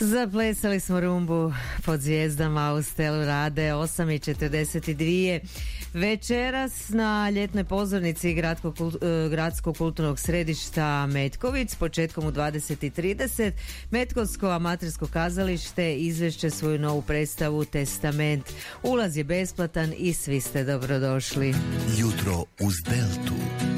Zaplesali smo rumbu pod zvijezdama u Stelu Rade, 8:42. Večeras na ljetnoj pozornici Gradskog kulturnog središta Metković s početkom u 20:30 Metkovsko amatersko kazalište izvešće svoju novu predstavu Testament. Ulaz je besplatan i svi ste dobrodošli. Jutro uz Deltu.